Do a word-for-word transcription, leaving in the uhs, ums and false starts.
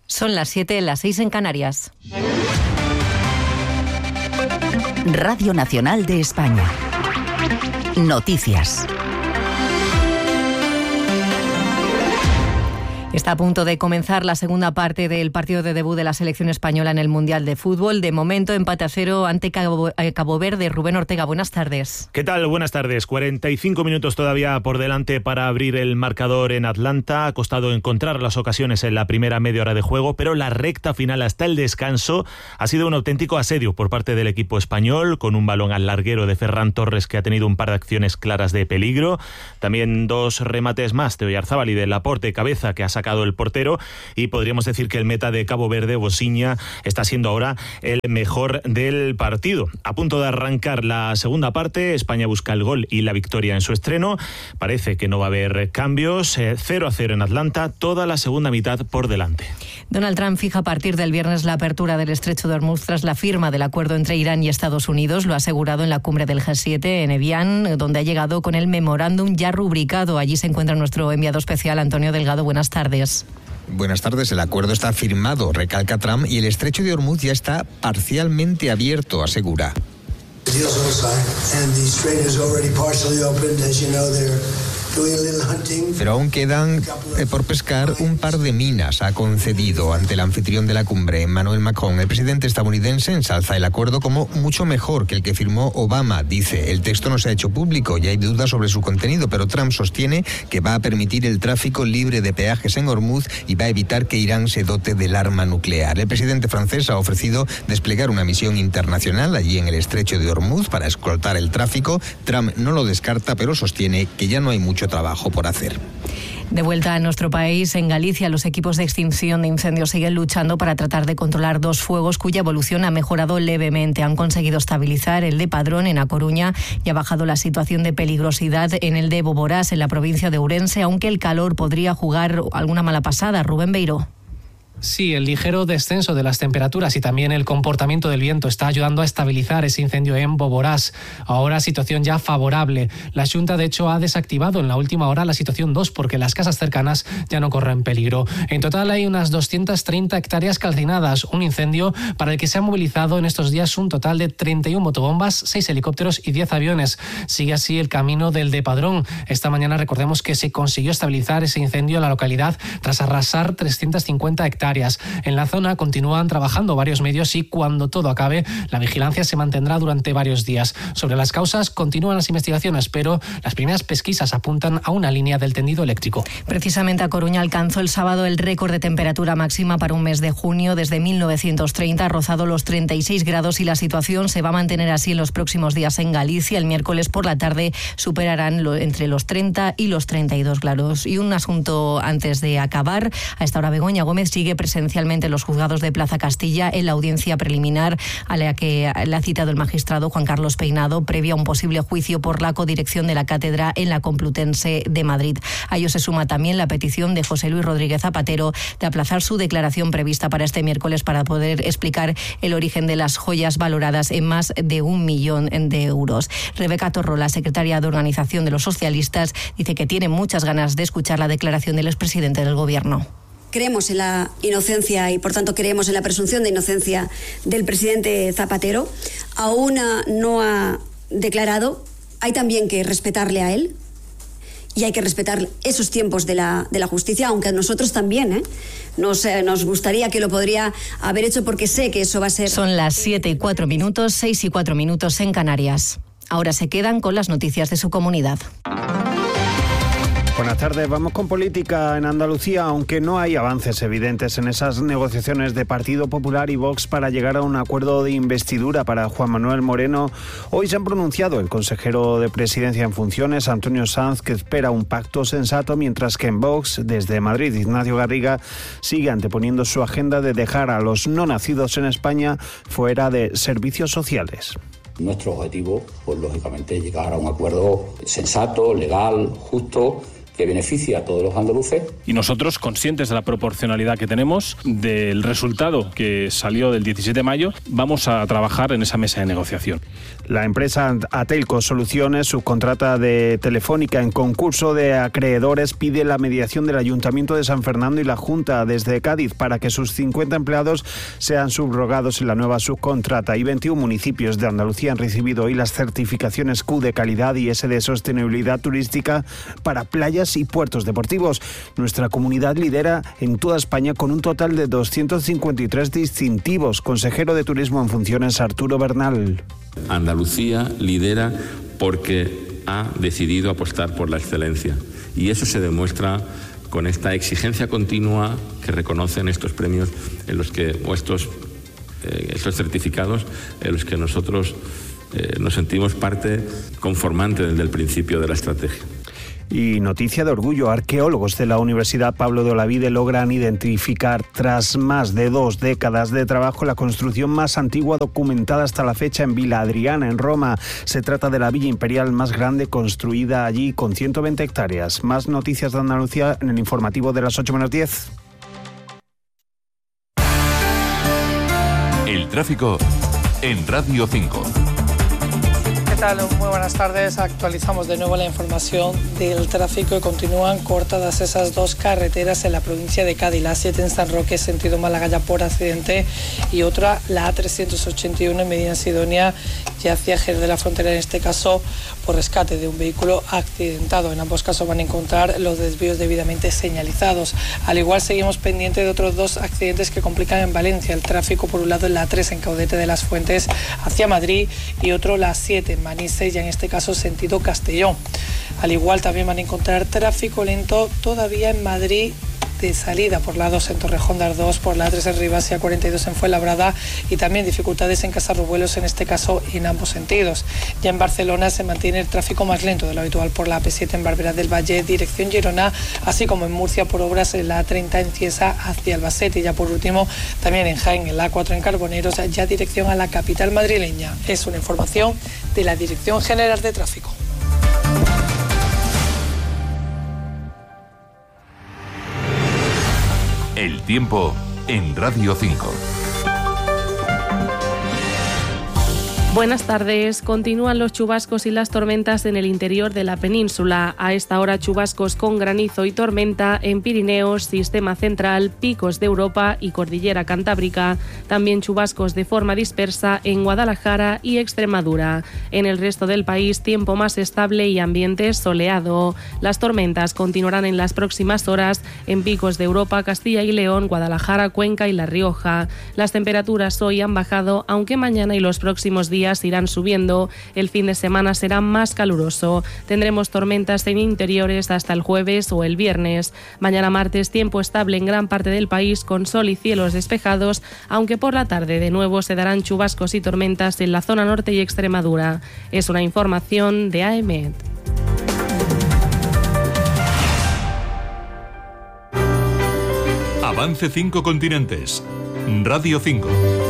Son las siete, las seis en Canarias. Radio Nacional de España. Noticias. Está a punto de comenzar la segunda parte del partido de debut de la selección española en el Mundial de Fútbol. De momento, empate a cero ante Cabo, eh, Cabo Verde. Rubén Ortega, buenas tardes. ¿Qué tal? Buenas tardes. cuarenta y cinco minutos todavía por delante para abrir el marcador en Atlanta. Ha costado encontrar las ocasiones en la primera media hora de juego, pero la recta final hasta el descanso ha sido un auténtico asedio por parte del equipo español, con un balón al larguero de Ferran Torres, que ha tenido un par de acciones claras de peligro. También dos remates más de Oyarzabal y de Laporte, cabeza, que ha sacado el portero, y podríamos decir que el meta de Cabo Verde, Bosiña, está siendo ahora el mejor del partido. A punto de arrancar la segunda parte, España busca el gol y la victoria en su estreno. Parece que no va a haber cambios. cero a cero en Atlanta, toda la segunda mitad por delante. Donald Trump fija a partir del viernes la apertura del estrecho de Hormuz tras la firma del acuerdo entre Irán y Estados Unidos. Lo ha asegurado en la cumbre del G siete en Evian, donde ha llegado con el memorándum ya rubricado. Allí se encuentra nuestro enviado especial, Antonio Delgado. Buenas tardes. Buenas tardes. El acuerdo está firmado, recalca Trump, y el estrecho de Hormuz ya está parcialmente abierto, asegura. Pero aún quedan eh, por pescar un par de minas, ha concedido ante el anfitrión de la cumbre, Emmanuel Macron. El presidente estadounidense ensalza el acuerdo como mucho mejor que el que firmó Obama. Dice, el texto no se ha hecho público y hay dudas sobre su contenido, pero Trump sostiene que va a permitir el tráfico libre de peajes en Hormuz y va a evitar que Irán se dote del arma nuclear. El presidente francés ha ofrecido desplegar una misión internacional allí en el estrecho de Hormuz para escoltar el tráfico. Trump no lo descarta, pero sostiene que ya no hay mucho trabajo por hacer. De vuelta a nuestro país, en Galicia, los equipos de extinción de incendios siguen luchando para tratar de controlar dos fuegos cuya evolución ha mejorado levemente. Han conseguido estabilizar el de Padrón en A Coruña y ha bajado la situación de peligrosidad en el de Boborás, en la provincia de Ourense, aunque el calor podría jugar alguna mala pasada. Rubén Beiró. Sí, el ligero descenso de las temperaturas y también el comportamiento del viento está ayudando a estabilizar ese incendio en Boborás. Ahora situación ya favorable. La Xunta, de hecho, ha desactivado en la última hora la situación dos porque las casas cercanas ya no corren peligro. En total hay unas doscientas treinta hectáreas calcinadas, un incendio para el que se ha movilizado en estos días un total de treinta y una motobombas, seis helicópteros y diez aviones. Sigue así el camino del de Padrón. Esta mañana recordemos que se consiguió estabilizar ese incendio en la localidad tras arrasar trescientas cincuenta hectáreas. En la zona continúan trabajando varios medios y cuando todo acabe, la vigilancia se mantendrá durante varios días. Sobre las causas continúan las investigaciones, pero las primeras pesquisas apuntan a una línea del tendido eléctrico. Precisamente A Coruña alcanzó el sábado el récord de temperatura máxima para un mes de junio desde mil novecientos treinta, ha rozado los treinta y seis grados y la situación se va a mantener así en los próximos días en Galicia. El miércoles por la tarde superarán lo, entre los treinta y los treinta y dos grados. Y un asunto antes de acabar. A esta hora Begoña Gómez sigue presencialmente en los juzgados de Plaza Castilla en la audiencia preliminar a la que le ha citado el magistrado Juan Carlos Peinado previa a un posible juicio por la codirección de la cátedra en la Complutense de Madrid. A ello se suma también la petición de José Luis Rodríguez Zapatero de aplazar su declaración prevista para este miércoles para poder explicar el origen de las joyas valoradas en más de un millón de euros. Rebeca Torro, la secretaria de Organización de los Socialistas, dice que tiene muchas ganas de escuchar la declaración del expresidente del Gobierno. Creemos en la inocencia y, por tanto, creemos en la presunción de inocencia del presidente Zapatero. Aún no ha declarado. Hay también que respetarle a él y hay que respetar esos tiempos de la, de la justicia, aunque a nosotros también, ¿eh? Nos, eh, nos gustaría que lo podría haber hecho porque sé que eso va a ser... Son las siete y cuatro minutos, seis y cuatro minutos en Canarias. Ahora se quedan con las noticias de su comunidad. Buenas tardes, vamos con política en Andalucía, aunque no hay avances evidentes en esas negociaciones de Partido Popular y Vox para llegar a un acuerdo de investidura para Juan Manuel Moreno. Hoy se han pronunciado el consejero de Presidencia en funciones, Antonio Sanz, que espera un pacto sensato, mientras que en Vox, desde Madrid, Ignacio Garriga sigue anteponiendo su agenda de dejar a los no nacidos en España fuera de servicios sociales. Nuestro objetivo, pues lógicamente, es llegar a un acuerdo sensato, legal, justo, que beneficie a todos los andaluces. Y nosotros, conscientes de la proporcionalidad que tenemos, del resultado que salió del diecisiete de mayo, vamos a trabajar en esa mesa de negociación. La empresa Atelco Soluciones, subcontrata de Telefónica en concurso de acreedores, pide la mediación del Ayuntamiento de San Fernando y la Junta desde Cádiz para que sus cincuenta empleados sean subrogados en la nueva subcontrata. Y veintiún municipios de Andalucía han recibido hoy las certificaciones Q de calidad y S de sostenibilidad turística para playas y puertos deportivos. Nuestra comunidad lidera en toda España con un total de doscientos cincuenta y tres distintivos. Consejero de Turismo en funciones, Arturo Bernal. Andalucía lidera porque ha decidido apostar por la excelencia y eso se demuestra con esta exigencia continua que reconocen estos premios en los que, o estos, eh, estos certificados en los que nosotros eh, nos sentimos parte conformante desde el principio de la estrategia. Y noticia de orgullo, arqueólogos de la Universidad Pablo de Olavide logran identificar, tras más de dos décadas de trabajo, la construcción más antigua documentada hasta la fecha en Villa Adriana, en Roma. Se trata de la villa imperial más grande construida allí, con ciento veinte hectáreas. Más noticias de Andalucía en el informativo de las ocho menos diez. El tráfico en Radio cinco. ¿Qué tal? Muy buenas tardes. Actualizamos de nuevo la información del tráfico y continúan cortadas esas dos carreteras en la provincia de Cádiz. La siete en San Roque, sentido Málaga, ya por accidente, y otra, la A trescientos ochenta y uno en Medina Sidonia y hacia Jerez de la Frontera, en este caso por rescate de un vehículo accidentado. En ambos casos van a encontrar los desvíos debidamente señalizados. Al igual seguimos pendientes de otros dos accidentes que complican en Valencia el tráfico. Por un lado, en la A tres en Caudete de las Fuentes hacia Madrid y otro la siete en Manises, ya en este caso sentido Castellón. Al igual también van a encontrar tráfico lento todavía en Madrid de salida por la dos en Torrejón de Ardoz, por la A tres en Rivas y A cuarenta y dos en Fuenlabrada, y también dificultades en Casarrubuelos, en este caso en ambos sentidos. Ya en Barcelona se mantiene el tráfico más lento de lo habitual por la A P siete en Barberá del Valle, dirección Girona, así como en Murcia por obras en la A treinta en Cieza hacia Albacete, y ya por último también en Jaén, en la A cuatro en Carboneros, ya dirección a la capital madrileña. Es una información de la Dirección General de Tráfico. El tiempo en Radio cinco. Buenas tardes. Continúan los chubascos y las tormentas en el interior de la península. A esta hora, chubascos con granizo y tormenta en Pirineos, Sistema Central, Picos de Europa y Cordillera Cantábrica. También chubascos de forma dispersa en Guadalajara y Extremadura. En el resto del país, tiempo más estable y ambiente soleado. Las tormentas continuarán en las próximas horas en Picos de Europa, Castilla y León, Guadalajara, Cuenca y La Rioja. Las temperaturas hoy han bajado, aunque mañana y los próximos días irán subiendo. El fin de semana será más caluroso. Tendremos tormentas en interiores hasta el jueves o el viernes. Mañana martes, tiempo estable en gran parte del país con sol y cielos despejados, aunque por la tarde de nuevo se darán chubascos y tormentas en la zona norte y Extremadura. Es una información de A E M E T. Avance cinco continentes. Radio cinco.